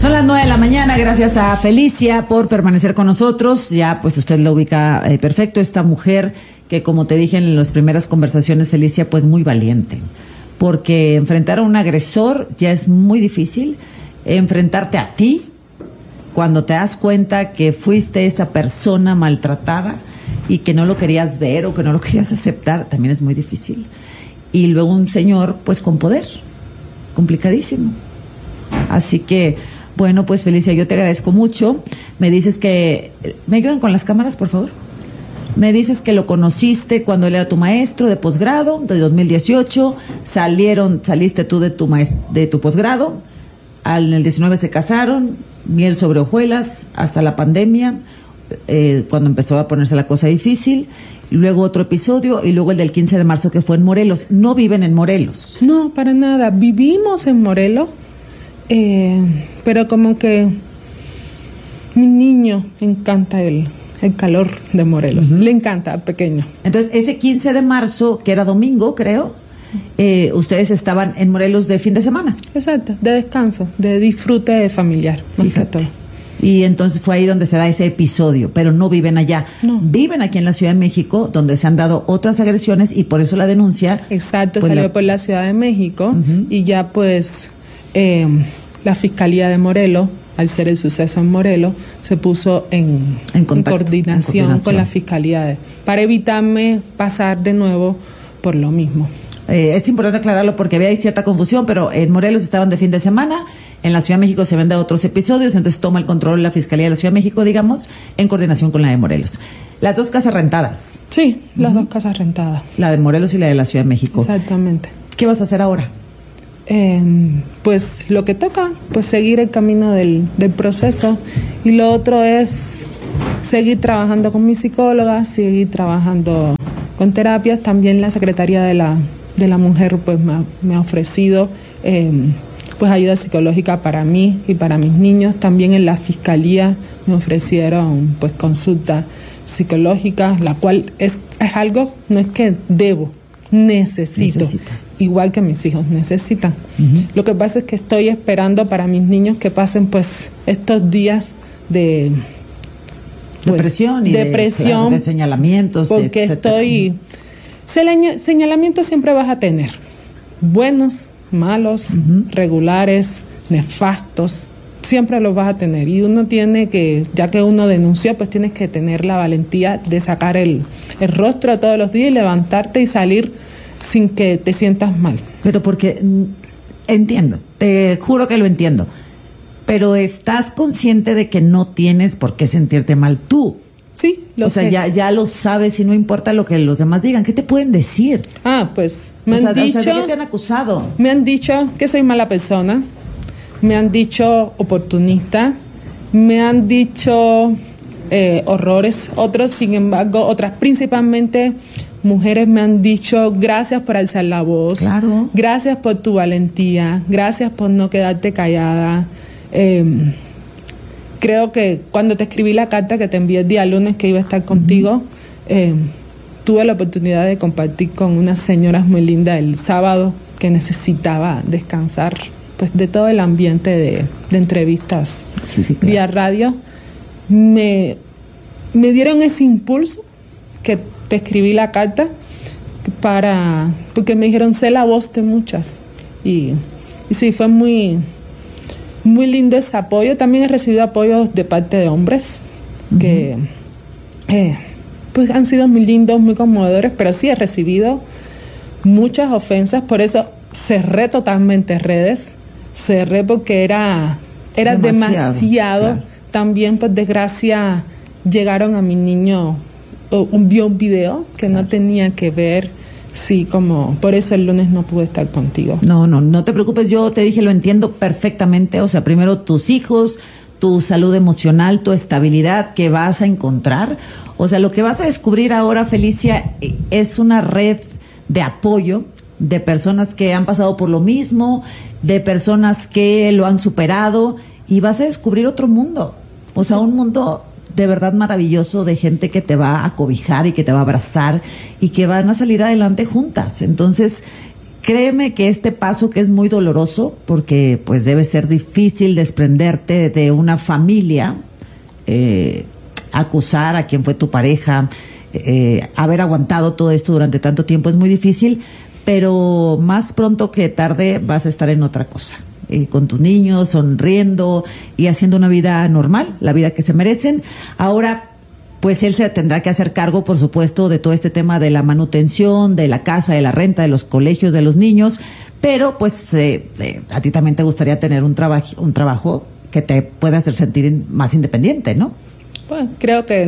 Son las 9 de la mañana, gracias a Felicia por permanecer con nosotros. Ya pues usted lo ubica perfecto, esta mujer que, como te dije en las primeras conversaciones, Felicia, pues muy valiente, porque enfrentar a un agresor ya es muy difícil. Enfrentarte a ti cuando te das cuenta que fuiste esa persona maltratada y que no lo querías ver o que no lo querías aceptar, también es muy difícil. Y luego un señor pues con poder, complicadísimo. Así que, bueno, pues Felicia, yo te agradezco mucho. Me dices que... ¿Me ayudan con las cámaras, por favor? Me dices que lo conociste cuando él era tu maestro de posgrado, de 2018. Saliste tú de tu posgrado. En el 19 se casaron, miel sobre hojuelas, hasta la pandemia, cuando empezó a ponerse la cosa difícil. Luego otro episodio, y luego el del 15 de marzo que fue en Morelos. ¿No viven en Morelos? No, para nada. Vivimos en Morelos, pero como que mi niño encanta el calor de Morelos. Le encanta, pequeño. Entonces, ese 15 de marzo, que era domingo, creo, ustedes estaban en Morelos de fin de semana. Exacto, de descanso, de disfrute familiar. Fíjate. Y entonces fue ahí donde se da ese episodio, pero no viven allá. No. Viven aquí en la Ciudad de México, donde se han dado otras agresiones y por eso la denuncia. Exacto, pues salió por la Ciudad de México y ya pues la Fiscalía de Morelos, al ser el suceso en Morelos, se puso en coordinación con la Fiscalía para evitarme pasar de nuevo por lo mismo. Es importante aclararlo porque había cierta confusión, pero en Morelos estaban de fin de semana, en la Ciudad de México se ven de otros episodios, entonces toma el control la Fiscalía de la Ciudad de México, digamos, en coordinación con la de Morelos. Las dos casas rentadas. Sí, las dos casas rentadas. La de Morelos y la de la Ciudad de México. Exactamente. ¿Qué vas a hacer ahora? Pues lo que toca, pues seguir el camino del proceso, y lo otro es seguir trabajando con mi psicóloga, seguir trabajando con terapias. También la Secretaría de la Mujer pues me ha ofrecido pues ayuda psicológica para mí y para mis niños. También en la Fiscalía me ofrecieron pues consulta psicológica, la cual es algo, no es que debo, necesitas. Igual que mis hijos necesitan. Lo que pasa es que estoy esperando para mis niños que pasen pues estos días de depresión y de señalamientos, porque etcétera. Señalamientos siempre vas a tener, buenos, malos, regulares, nefastos, siempre los vas a tener, y uno tiene que, ya que uno denunció, pues tienes que tener la valentía de sacar el rostro todos los días y levantarte y salir sin que te sientas mal. Pero porque entiendo, te juro que lo entiendo, pero estás consciente de que no tienes por qué sentirte mal tú. Sí, lo sé. O sea, ya lo sabes y no importa lo que los demás digan. ¿Qué te pueden decir? Pues me han dicho... ¿de qué te han acusado? Me han dicho que soy mala persona, me han dicho oportunista, me han dicho horrores. Otros, sin embargo, otras, principalmente mujeres, me han dicho gracias por alzar la voz, claro, gracias por tu valentía, gracias por no quedarte callada. Creo que cuando te escribí la carta que te envié el día lunes que iba a estar contigo, tuve la oportunidad de compartir con unas señoras muy lindas el sábado que necesitaba descansar pues de todo el ambiente de entrevistas vía radio. Me dieron ese impulso que te escribí la carta porque me dijeron, sé la voz de muchas, y sí, fue muy lindo ese apoyo. También he recibido apoyos de parte de hombres que pues han sido muy lindos, muy conmovedores, pero sí he recibido muchas ofensas. Por eso cerré totalmente redes, porque era demasiado. Claro. También, por desgracia, llegaron a mi niño, vio un video que no tenía que ver. Sí, como por eso el lunes no pude estar contigo. No te preocupes, yo te dije, lo entiendo perfectamente. O sea, primero tus hijos, tu salud emocional, tu estabilidad que vas a encontrar. O sea, lo que vas a descubrir ahora, Felicia, es una red de apoyo de personas que han pasado por lo mismo, de personas que lo han superado, y vas a descubrir otro mundo. O sea, un mundo de verdad maravilloso, de gente que te va a cobijar y que te va a abrazar y que van a salir adelante juntas. Entonces, créeme que este paso, que es muy doloroso, porque pues debe ser difícil desprenderte de una familia, acusar a quien fue tu pareja, haber aguantado todo esto durante tanto tiempo es muy difícil, pero más pronto que tarde vas a estar en otra cosa, con tus niños, sonriendo y haciendo una vida normal, la vida que se merecen. Ahora, pues él se tendrá que hacer cargo, por supuesto, de todo este tema de la manutención, de la casa, de la renta, de los colegios, de los niños, pero pues a ti también te gustaría tener un trabajo que te pueda hacer sentir más independiente, ¿no? Pues creo que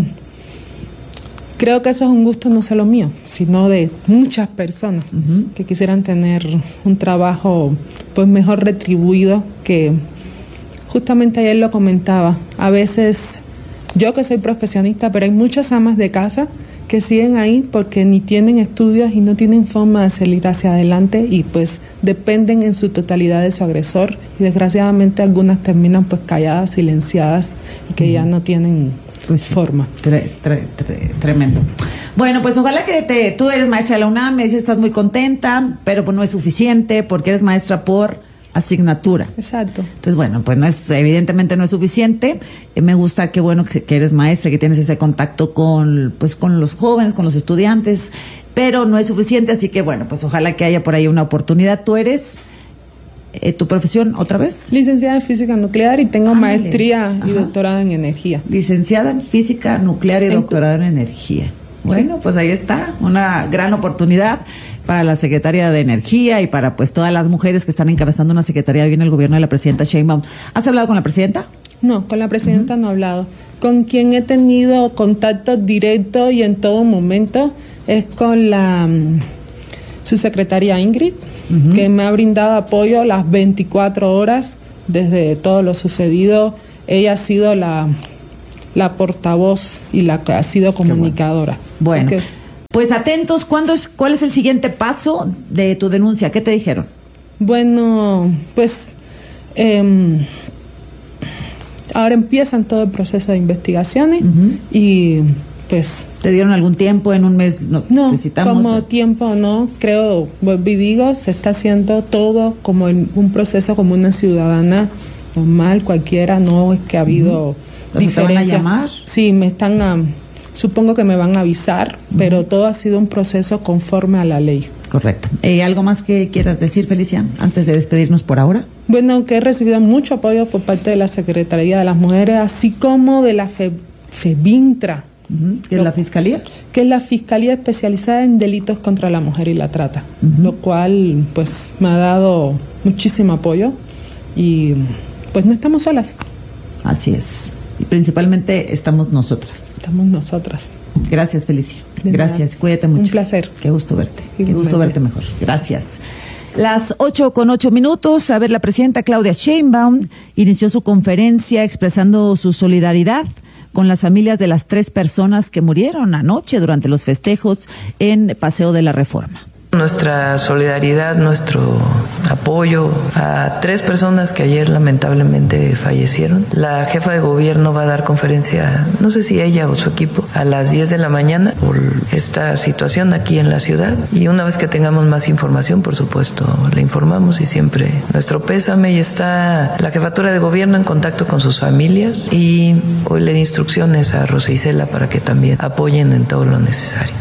eso es un gusto no solo mío, sino de muchas personas que quisieran tener un trabajo pues mejor retribuido, que justamente ayer lo comentaba. A veces, yo que soy profesionista, pero hay muchas amas de casa que siguen ahí porque ni tienen estudios y no tienen forma de salir hacia adelante y pues dependen en su totalidad de su agresor, y desgraciadamente algunas terminan pues calladas, silenciadas y que ya no tienen pues forma. Tremendo. Bueno, pues ojalá que tú eres maestra de la UNAM, me dices estás muy contenta, pero pues no es suficiente porque eres maestra por asignatura. Exacto. Entonces, bueno, pues evidentemente no es suficiente. Me gusta, qué bueno que eres maestra, que tienes ese contacto con los jóvenes, con los estudiantes, pero no es suficiente, así que bueno, pues ojalá que haya por ahí una oportunidad. ¿Tú eres tu profesión otra vez? Licenciada en física nuclear y tengo maestría y doctorado en energía. Licenciada en física nuclear y doctorado en energía. Bueno, pues ahí está, una gran oportunidad para la Secretaría de Energía y para pues todas las mujeres que están encabezando una secretaría hoy en el gobierno de la presidenta Sheinbaum. ¿Has hablado con la presidenta? No, con la presidenta no he hablado. Con quien he tenido contacto directo y en todo momento es con su secretaria Ingrid, que me ha brindado apoyo las 24 horas desde todo lo sucedido. Ella ha sido la portavoz y la que ha sido comunicadora. Bueno. Pues atentos, ¿cuál es el siguiente paso de tu denuncia? ¿Qué te dijeron? Bueno, pues ahora empiezan todo el proceso de investigaciones y pues... ¿Te dieron algún tiempo en un mes? No, como tiempo no, creo, se está haciendo todo como en un proceso como una ciudadana normal, cualquiera, no es que ha habido diferencia. ¿Te van a llamar? Sí, supongo que me van a avisar, pero todo ha sido un proceso conforme a la ley. Correcto. ¿Algo más que quieras decir, Felicia, antes de despedirnos por ahora? Bueno, que he recibido mucho apoyo por parte de la Secretaría de las Mujeres, así como de la FEBINTRA. ¿Qué es la Fiscalía? Que es la Fiscalía especializada en delitos contra la mujer y la trata, lo cual pues me ha dado muchísimo apoyo y pues no estamos solas. Así es. Y principalmente estamos nosotras. Estamos nosotras. Gracias, Felicia. Gracias, cuídate mucho. Un placer. Qué gusto verte. Qué gusto verte mejor. Gracias. Las 8:08. A ver, la presidenta Claudia Sheinbaum inició su conferencia expresando su solidaridad con las familias de las 3 personas que murieron anoche durante los festejos en Paseo de la Reforma. Nuestra solidaridad, nuestro apoyo a 3 personas que ayer lamentablemente fallecieron. La jefa de gobierno va a dar conferencia, no sé si ella o su equipo, a las 10 de la mañana por esta situación aquí en la ciudad. Y una vez que tengamos más información, por supuesto, le informamos y siempre nuestro pésame. Y está la jefatura de gobierno en contacto con sus familias y hoy le di instrucciones a Rosa Isela para que también apoyen en todo lo necesario.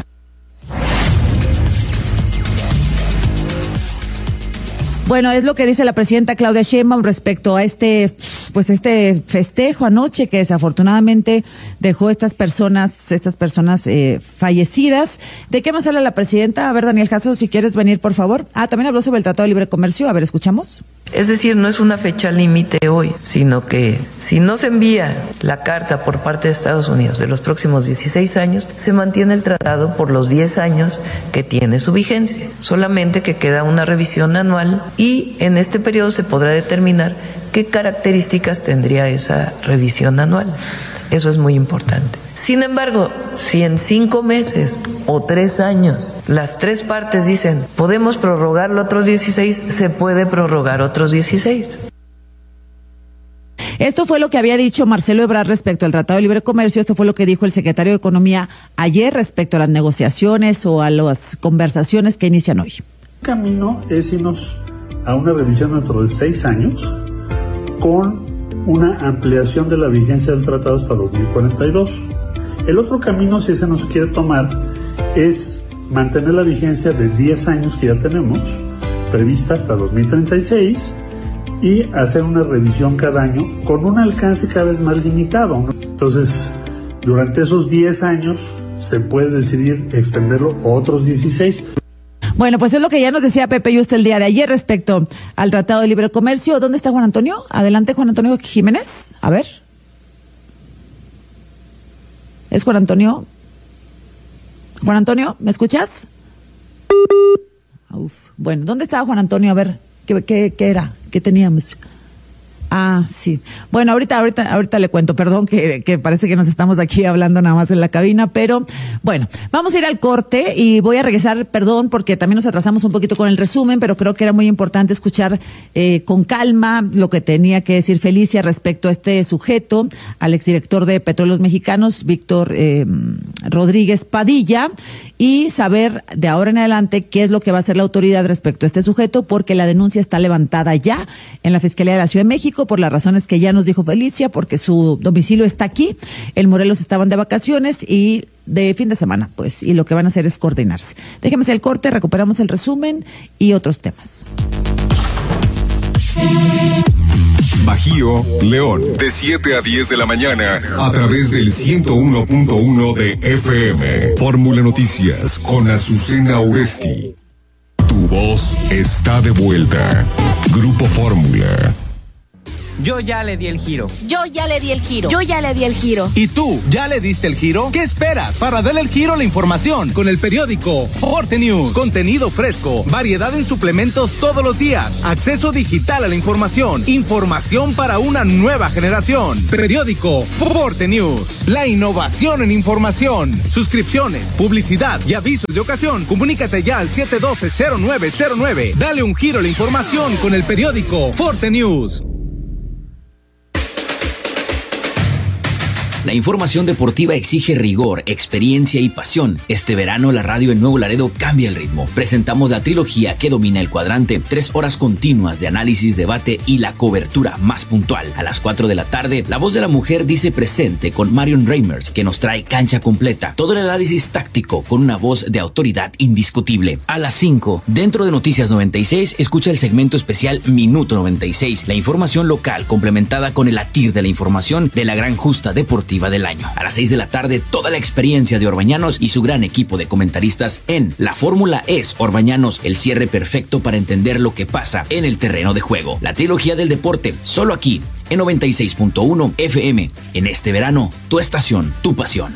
Bueno, es lo que dice la presidenta Claudia Sheinbaum respecto a este festejo anoche que desafortunadamente dejó estas personas fallecidas. ¿De qué más habla la presidenta? A ver, Daniel Jasso, si quieres venir, por favor. También habló sobre el Tratado de Libre Comercio. A ver, escuchamos. Es decir, no es una fecha límite hoy, sino que si no se envía la carta por parte de Estados Unidos de los próximos 16 años, se mantiene el tratado por los 10 años que tiene su vigencia. Solamente que queda una revisión anual y en este periodo se podrá determinar qué características tendría esa revisión anual. Eso es muy importante. Sin embargo, si en 5 meses o 3 años las 3 partes dicen podemos prorrogarlo otros 16, se puede prorrogar otros 16. Esto fue lo que había dicho Marcelo Ebrard respecto al Tratado de Libre Comercio. Esto fue lo que dijo el secretario de Economía ayer respecto a las negociaciones o a las conversaciones que inician hoy. El camino es irnos a una revisión dentro de 6 años con una ampliación de la vigencia del tratado hasta 2042. El otro camino, si ese no se quiere tomar, es mantener la vigencia de 10 años que ya tenemos, prevista hasta 2036, y hacer una revisión cada año con un alcance cada vez más limitado, ¿no? Entonces, durante esos 10 años se puede decidir extenderlo otros 16. Bueno, pues es lo que ya nos decía Pepe Yuste el día de ayer respecto al Tratado de Libre Comercio. ¿Dónde está Juan Antonio? Adelante, Juan Antonio Jiménez. A ver. ¿Es Juan Antonio? Juan Antonio, ¿me escuchas? Uf. Bueno, ¿dónde estaba Juan Antonio? A ver, ¿qué era? ¿Qué teníamos? Ah, sí. Bueno, ahorita le cuento, perdón que parece que nos estamos aquí hablando nada más en la cabina, pero bueno, vamos a ir al corte y voy a regresar, perdón, porque también nos atrasamos un poquito con el resumen, pero creo que era muy importante escuchar con calma lo que tenía que decir Felicia respecto a este sujeto, al exdirector de Petróleos Mexicanos, Víctor Rodríguez Padilla, y saber de ahora en adelante qué es lo que va a hacer la autoridad respecto a este sujeto, porque la denuncia está levantada ya en la Fiscalía de la Ciudad de México, por las razones que ya nos dijo Felicia, porque su domicilio está aquí, en Morelos estaban de vacaciones y de fin de semana, pues, y lo que van a hacer es coordinarse. Déjeme hacer el corte, recuperamos el resumen y otros temas. Bajío, León, de 7 a 10 de la mañana, a través del 101.1 de FM. Fórmula Noticias, con Azucena Oresti. Tu voz está de vuelta. Grupo Fórmula. Yo ya le di el giro. Yo ya le di el giro. Yo ya le di el giro. ¿Y tú, ya le diste el giro? ¿Qué esperas para darle el giro a la información? Con el periódico Forte News. Contenido fresco, variedad en suplementos todos los días, acceso digital a la información, información para una nueva generación. Periódico Forte News. La innovación en información. Suscripciones, publicidad y avisos de ocasión. Comunícate ya al 712-0909. Dale un giro a la información con el periódico Forte News. La información deportiva exige rigor, experiencia y pasión. Este verano la radio en Nuevo Laredo cambia el ritmo. Presentamos la trilogía que domina el cuadrante, 3 horas continuas de análisis, debate y la cobertura más puntual. A las 4 de la tarde, La Voz de la Mujer dice presente con Marion Reimers, que nos trae cancha completa. Todo el análisis táctico con una voz de autoridad indiscutible. A las 5, dentro de Noticias 96, escucha el segmento especial Minuto 96, la información local complementada con el latir de la información de la gran justa deportiva del año. A las 6 de la tarde, toda la experiencia de Orbañanos y su gran equipo de comentaristas en La Fórmula es Orbañanos, el cierre perfecto para entender lo que pasa en el terreno de juego. La trilogía del deporte, solo aquí, en 96.1 FM. En este verano, tu estación, tu pasión.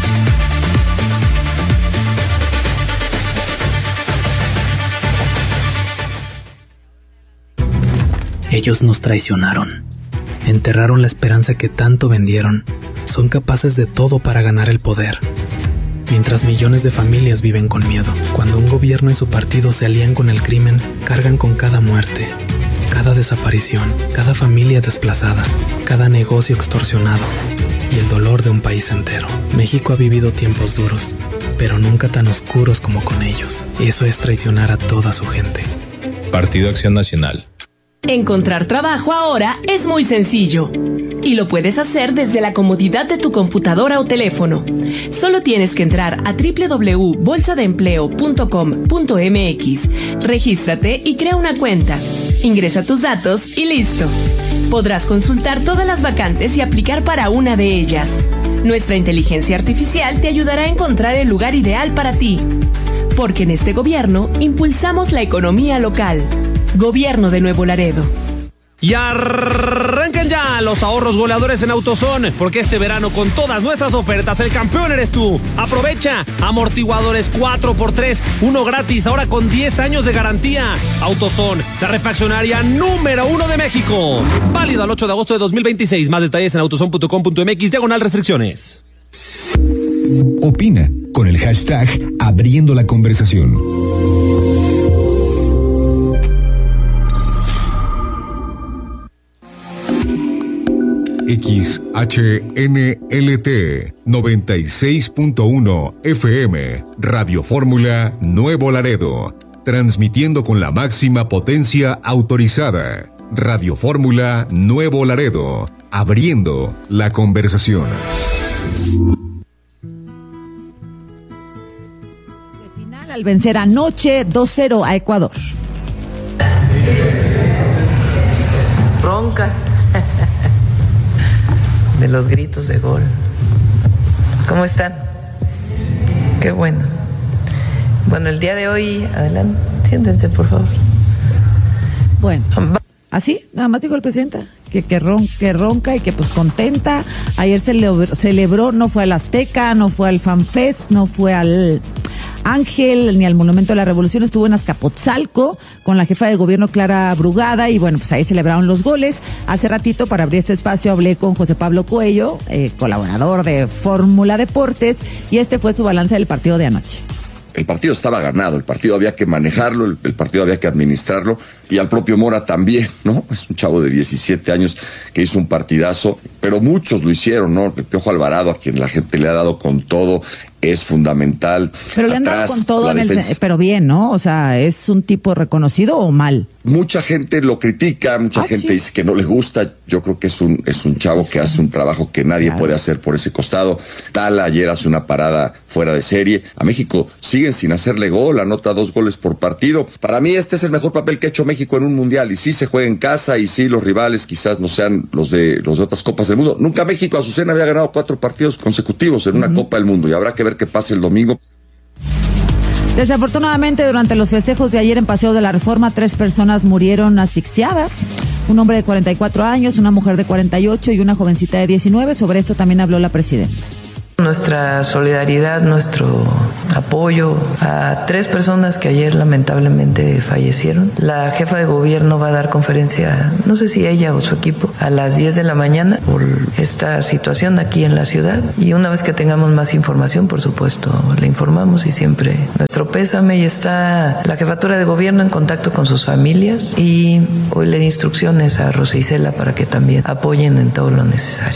Ellos nos traicionaron. Enterraron la esperanza que tanto vendieron. Son capaces de todo para ganar el poder. Mientras millones de familias viven con miedo. Cuando un gobierno y su partido se alían con el crimen, cargan con cada muerte, cada desaparición, cada familia desplazada, cada negocio extorsionado y el dolor de un país entero. México ha vivido tiempos duros, pero nunca tan oscuros como con ellos. Eso es traicionar a toda su gente. Partido Acción Nacional. Encontrar trabajo ahora es muy sencillo y lo puedes hacer desde la comodidad de tu computadora o teléfono. Solo tienes que entrar a www.bolsadeempleo.com.mx, regístrate y crea una cuenta. Ingresa tus datos y listo. Podrás consultar todas las vacantes y aplicar para una de ellas. Nuestra inteligencia artificial te ayudará a encontrar el lugar ideal para ti. Porque en este gobierno impulsamos la economía local. Gobierno de Nuevo Laredo. Y arranquen ya los ahorros goleadores en AutoZone, porque este verano con todas nuestras ofertas el campeón eres tú. Aprovecha amortiguadores 4x3, uno gratis, ahora con 10 años de garantía. AutoZone, la refaccionaria número 1 de México. Válido al 8 de agosto de 2026. Más detalles en autozone.com.mx/restricciones. Opina con el hashtag Abriendo la Conversación. XHNLT 96.1 FM Radio Fórmula Nuevo Laredo. transmitiendo con la máxima potencia autorizada. Radio Fórmula Nuevo Laredo, abriendo la conversación. De final al vencer anoche 2-0 a Ecuador. Ronca de los gritos de gol. ¿Cómo están? Qué bueno. Bueno, el día de hoy, adelante, siéntense, por favor. Bueno, así, nada más dijo el presidente, que ronca y que pues contenta. Ayer celebró, no fue al Azteca, no fue al FanFest, no fue al Ángel, ni al Monumento de la Revolución, estuvo en Azcapotzalco con la jefa de gobierno Clara Brugada y bueno, pues ahí celebraron los goles. Hace ratito, para abrir este espacio, hablé con José Pablo Cuello, colaborador de Fórmula Deportes, y este fue su balance del partido de anoche. El partido estaba ganado, el partido había que manejarlo, el partido había que administrarlo, y al propio Mora también, ¿no? Es un chavo de 17 años que hizo un partidazo, pero muchos lo hicieron, ¿no? El Piojo Alvarado, a quien la gente le ha dado con todo, es fundamental. Pero le han dado con todo pero bien, ¿no? O sea, ¿es un tipo reconocido o mal? Mucha gente lo critica, mucha gente dice que no le gusta. Yo creo que es un chavo que hace un trabajo que nadie puede hacer por ese costado. Tala ayer hace una parada fuera de serie. A México siguen sin hacerle gol, anota 2 goles por partido. Para mí este es el mejor papel que ha hecho México en un mundial, y sí se juega en casa, y sí los rivales quizás no sean los de otras copas del mundo. Nunca México, Azucena, había ganado 4 partidos consecutivos en una Copa del Mundo, y habrá que ver qué pasa el domingo. Desafortunadamente, durante los festejos de ayer en Paseo de la Reforma, 3 personas murieron asfixiadas. Un hombre de 44 años, una mujer de 48 y una jovencita de 19. Sobre esto también habló la presidenta. Nuestra solidaridad, nuestro apoyo a 3 personas que ayer lamentablemente fallecieron. La jefa de gobierno va a dar conferencia, no sé si ella o su equipo, a las 10 de la mañana por esta situación aquí en la ciudad. Y una vez que tengamos más información, por supuesto, le informamos, y siempre nuestro pésame. Y está la jefatura de gobierno en contacto con sus familias, y hoy le di instrucciones a Rosa Isela para que también apoyen en todo lo necesario.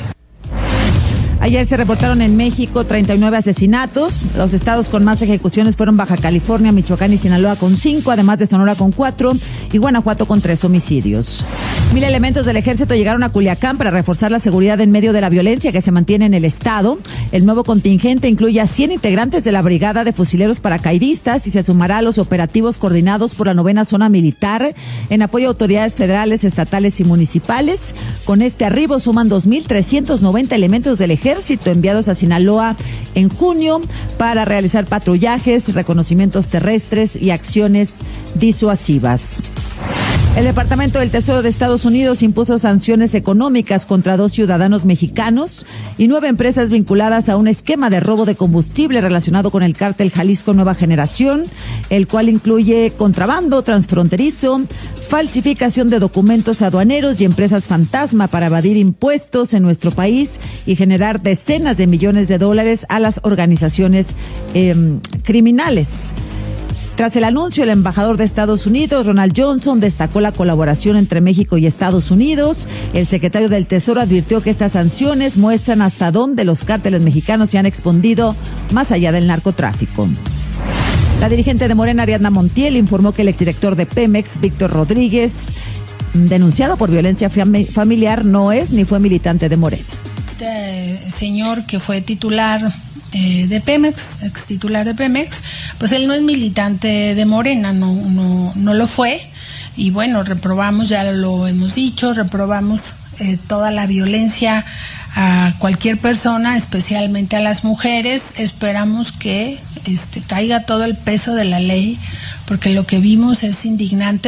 Ayer se reportaron en México 39 asesinatos. Los estados con más ejecuciones fueron Baja California, Michoacán y Sinaloa con 5, además de Sonora con 4 y Guanajuato con 3 homicidios. 1,000 elementos del ejército llegaron a Culiacán para reforzar la seguridad en medio de la violencia que se mantiene en el estado. El nuevo contingente incluye a 100 integrantes de la Brigada de Fusileros Paracaidistas y se sumará a los operativos coordinados por la 9ª Zona Militar en apoyo a autoridades federales, estatales y municipales. Con este arribo suman 2,390 elementos del ejército enviados a Sinaloa en junio para realizar patrullajes, reconocimientos terrestres y acciones disuasivas. El Departamento del Tesoro de Estados Unidos impuso sanciones económicas contra 2 ciudadanos mexicanos y 9 empresas vinculadas a un esquema de robo de combustible relacionado con el cártel Jalisco Nueva Generación, el cual incluye contrabando transfronterizo, falsificación de documentos aduaneros y empresas fantasma para evadir impuestos en nuestro país y generar decenas de millones de dólares a las organizaciones criminales. Tras el anuncio, el embajador de Estados Unidos, Ronald Johnson, destacó la colaboración entre México y Estados Unidos. El secretario del Tesoro advirtió que estas sanciones muestran hasta dónde los cárteles mexicanos se han expandido más allá del narcotráfico. La dirigente de Morena, Ariadna Montiel, informó que el exdirector de Pemex, Víctor Rodríguez, denunciado por violencia familiar, no es ni fue militante de Morena. Este señor que fue titular de Pemex, ex titular de Pemex, pues él no es militante de Morena, no lo fue, y bueno, reprobamos, ya lo hemos dicho, reprobamos toda la violencia a cualquier persona, especialmente a las mujeres. Esperamos que caiga todo el peso de la ley, porque lo que vimos es indignante.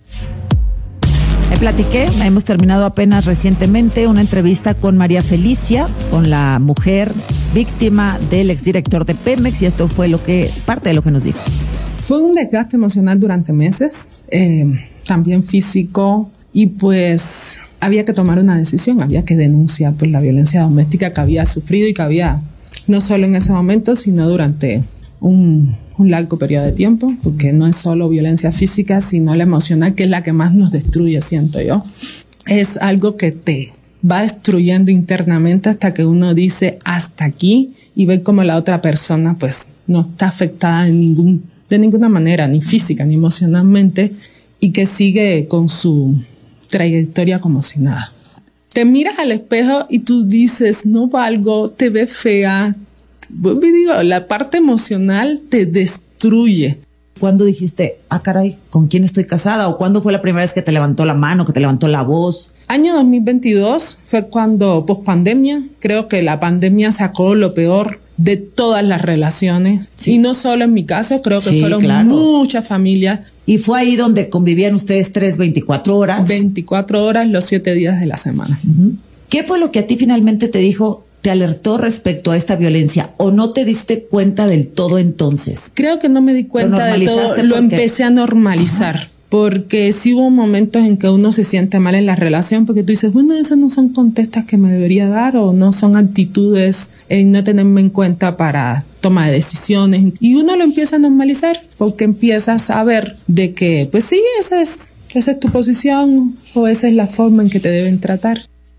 Hemos terminado apenas recientemente una entrevista con María Felicia, con la mujer víctima del exdirector de Pemex, y esto fue parte de lo que nos dijo. Fue un desgaste emocional durante meses, también físico, y pues había que tomar una decisión, había que denunciar pues la violencia doméstica que había sufrido y que había, no solo en ese momento, sino durante un largo periodo de tiempo, porque no es solo violencia física, sino la emocional, que es la que más nos destruye, siento yo. Es algo que te va destruyendo internamente hasta que uno dice hasta aquí, y ve como la otra persona pues no está afectada en ningún de ninguna manera, ni física ni emocionalmente, y que sigue con su trayectoria como si nada. Te miras al espejo y tú dices, no valgo, te ves fea. Digo, la parte emocional te destruye. ¿Cuándo dijiste, caray, ¿con quién estoy casada? ¿O cuándo fue la primera vez que te levantó la mano, que te levantó la voz? Año 2022 fue cuando, pospandemia, creo que la pandemia sacó lo peor de todas las relaciones. Sí. Y no solo en mi caso, creo que fueron muchas familias. Y fue ahí donde convivían ustedes 24 horas. 24 horas los 7 días de la semana. ¿Qué fue lo que a ti finalmente te dijo, te alertó respecto a esta violencia? ¿O no te diste cuenta del todo entonces? Creo que no me di cuenta de todo. Lo empecé a normalizar. Porque sí hubo momentos en que uno se siente mal en la relación porque tú dices, bueno, esas no son contestas que me debería dar o no son actitudes en no tenerme en cuenta para toma de decisiones. Y uno lo empieza a normalizar porque empiezas a ver de que, pues sí, esa es tu posición o esa es la forma en que te deben tratar.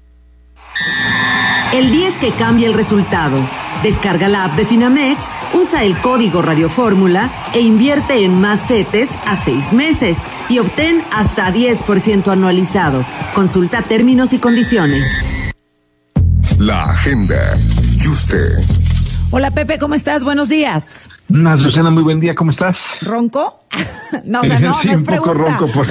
El 10 que cambia el resultado. Descarga la app de Finamex, usa el código Radio Fórmula e invierte en más CETES a 6 meses y obtén hasta 10% anualizado. Consulta términos y condiciones. La agenda. Yuste. Hola Pepe, ¿cómo estás? Buenos días. Susana, muy buen día, ¿cómo estás? ¿Ronco? No, o sea, no, sí, no es un poco ronco por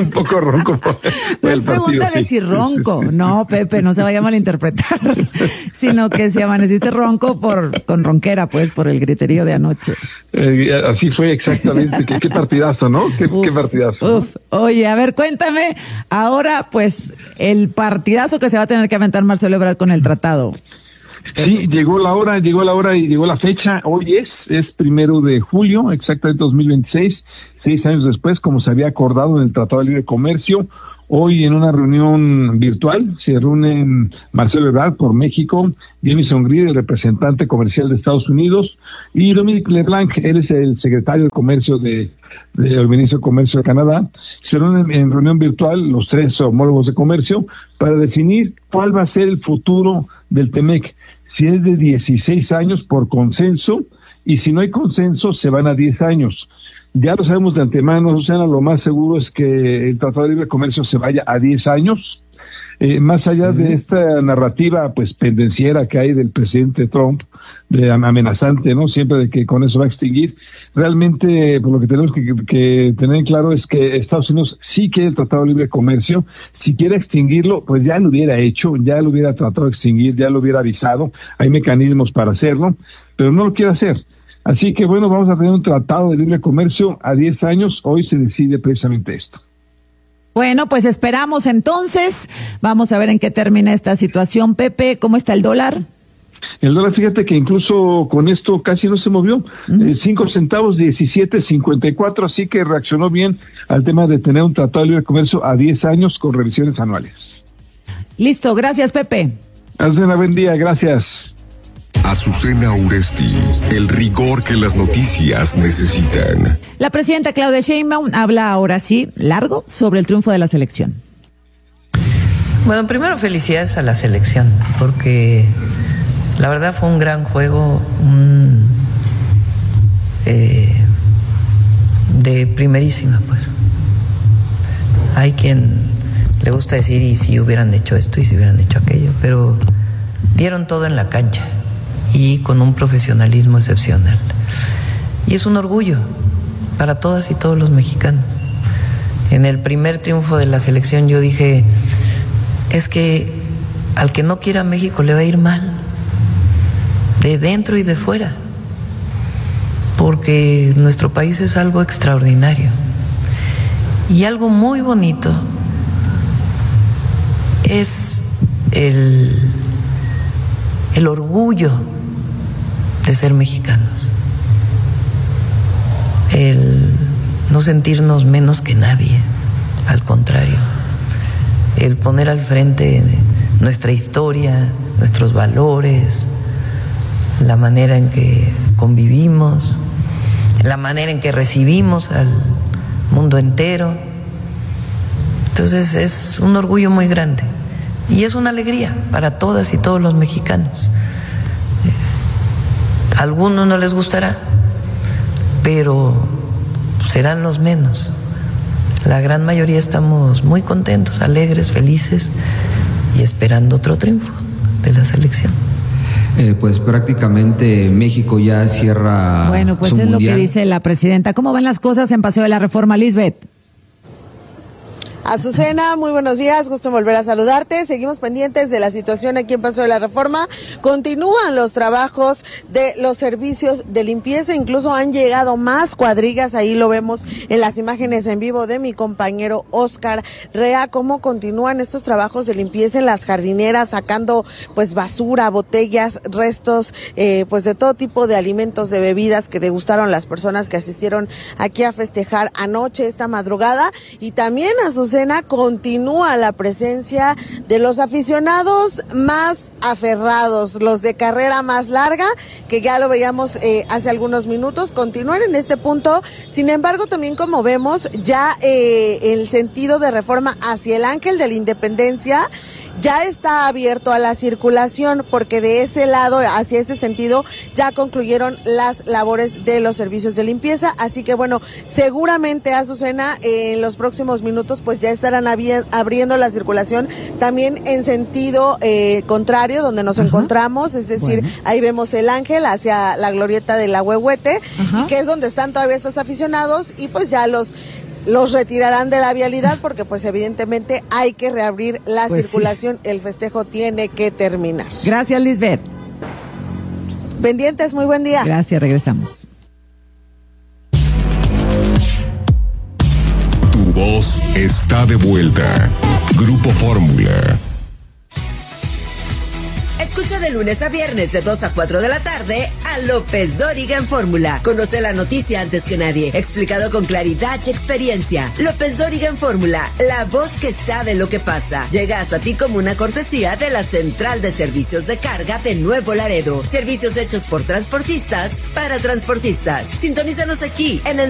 no el es pregunta de si ronco. Sí. No, Pepe, no se vaya a malinterpretar, sino que si amaneciste ronco con ronquera, pues, por el griterío de anoche. Así fue exactamente. ¿Qué partidazo, ¿no? ¿Qué partidazo? Uf. ¿No? Oye, a ver, cuéntame ahora, pues, el partidazo que se va a tener que aventar Marcelo Ebrard con el tratado. Sí, llegó la hora y llegó la fecha. Hoy es 1 de julio, exactamente 2026, 6 años después, como se había acordado en el Tratado de Libre Comercio. Hoy en una reunión virtual se reúnen Marcelo Ebrard por México, Jamieson Greer, el representante comercial de Estados Unidos, y Dominique LeBlanc, él es el secretario de Comercio del Ministro de Comercio de Canadá. Se reúnen en reunión virtual los 3 homólogos de comercio para definir cuál va a ser el futuro del TEMEC. Si es de 16 años por consenso, y si no hay consenso, se van a 10 años. Ya lo sabemos de antemano, Susana, lo más seguro es que el Tratado de Libre Comercio se vaya a 10 años. Más allá de esta narrativa, pues, pendenciera que hay del presidente Trump, de amenazante, ¿no? Siempre de que con eso va a extinguir. Realmente, pues, lo que tenemos que tener claro es que Estados Unidos sí quiere el Tratado de Libre Comercio. Si quiere extinguirlo, pues ya lo hubiera hecho, ya lo hubiera tratado de extinguir, ya lo hubiera avisado. Hay mecanismos para hacerlo, pero no lo quiere hacer. Así que, bueno, vamos a tener un Tratado de Libre Comercio a 10 años. Hoy se decide precisamente esto. Bueno, pues esperamos entonces. Vamos a ver en qué termina esta situación. Pepe, ¿cómo está el dólar? El dólar, fíjate que incluso con esto casi no se movió. 5 centavos, 17.54, así que reaccionó bien al tema de tener un tratado de libre comercio a 10 años con revisiones anuales. Listo, gracias, Pepe. Azucena, buen día, gracias. Azucena Uresti, el rigor que las noticias necesitan. La presidenta Claudia Sheinbaum habla ahora sí, largo, sobre el triunfo de la selección. Bueno, primero felicidades a la selección, porque la verdad fue un gran juego, de primerísima, pues. Hay quien le gusta decir, y si hubieran hecho esto, y si hubieran hecho aquello, pero dieron todo en la cancha y con un profesionalismo excepcional. Y es un orgullo para todas y todos los mexicanos. En el primer triunfo de la selección yo dije, es que al que no quiera México le va a ir mal, de dentro y de fuera, porque nuestro país es algo extraordinario. Y algo muy bonito es el orgullo de ser mexicanos, el no sentirnos menos que nadie, al contrario, el poner al frente nuestra historia, nuestros valores, la manera en que convivimos, la manera en que recibimos al mundo entero. Entonces es un orgullo muy grande y es una alegría para todas y todos los mexicanos. A algunos no les gustará, pero serán los menos. La gran mayoría estamos muy contentos, alegres, felices y esperando otro triunfo de la selección. Pues prácticamente México ya cierra. Bueno, pues su es mundial. lo que dice la presidenta. ¿Cómo ven las cosas en Paseo de la Reforma, Lisbeth? Azucena, muy buenos días, gusto en volver a saludarte. Seguimos pendientes de la situación aquí en Paseo de la Reforma. Continúan los trabajos de los servicios de limpieza, incluso han llegado más cuadrillas, ahí lo vemos en las imágenes en vivo de mi compañero Oscar Rea, cómo continúan estos trabajos de limpieza en las jardineras, sacando pues basura, botellas, restos, pues de todo tipo de alimentos, de bebidas que degustaron las personas que asistieron aquí a festejar anoche, esta madrugada, y también a sus continúa la presencia de los aficionados más aferrados, los de carrera más larga, que ya lo veíamos hace algunos minutos, continúan en este punto. Sin embargo, también como vemos, ya el sentido de Reforma hacia el Ángel de la Independencia ya está abierto a la circulación, porque de ese lado, hacia ese sentido, ya concluyeron las labores de los servicios de limpieza. Así que bueno, seguramente, Azucena, en los próximos minutos pues ya estarán abriendo la circulación también en sentido contrario, donde nos encontramos, es decir, ahí vemos el Ángel hacia la glorieta de la Huehuete, y que es donde están todavía estos aficionados, y pues ya los retirarán de la vialidad, porque pues evidentemente hay que reabrir la circulación, el festejo tiene que terminar. Gracias, Lisbeth. Pendientes, muy buen día. Gracias, regresamos. Tu voz está de vuelta. Grupo Fórmula. Escucha de lunes a viernes de 2 a 4 de la tarde a López Dóriga en Fórmula. Conoce la noticia antes que nadie, explicado con claridad y experiencia. López Dóriga en Fórmula, la voz que sabe lo que pasa. Llega hasta ti como una cortesía de la Central de Servicios de Carga de Nuevo Laredo. Servicios hechos por transportistas para transportistas. Sintonízanos aquí en el